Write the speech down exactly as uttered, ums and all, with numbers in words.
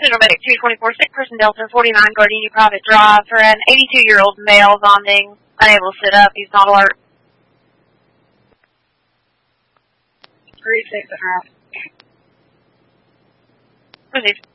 Central Medic two twenty-four, sick person Delta forty-nine, Gardini Private Drive for an eighty-two-year-old male vomiting, unable to sit up. He's not alert. three six and a half. Proceed.